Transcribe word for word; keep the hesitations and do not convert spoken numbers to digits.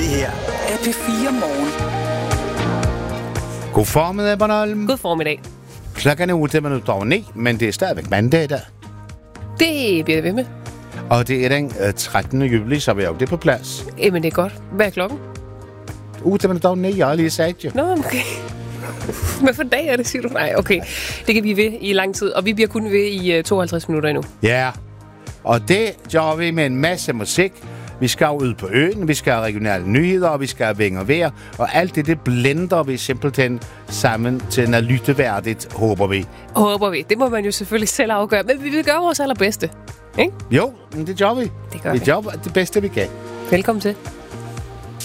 Det her er P fire Morgen. God formiddag, Bornholm. God formiddag. Klokken er otte minutter over ni, men det er stadigvæk mandag i dag. Det bliver det ved med. Og det er den uh, trettende juli, så vi er jo det på plads. Jamen, det er godt. Hvad er klokken? otte minutter over ni, jeg har lige sagt jo. Nå, okay. Hvad for dag er det, siger du? Nej, okay. Det kan vi ved i lang tid, og vi bliver kun ved i uh, tooghalvtreds minutter endnu. Ja, og det gør vi med en masse musik. Vi skal ud på øen, vi skal have regionale nyheder, og vi skal have ving og vejr. Og alt det, det blender vi simpelthen sammen til noget lytteværdigt, håber vi. Håber vi. Det må man jo selvfølgelig selv afgøre. Men vi vil gøre vores allerbedste. Ikke? Jo, men det gør vi. Det gør vi. vi. gør det bedste, vi kan. Velkommen til.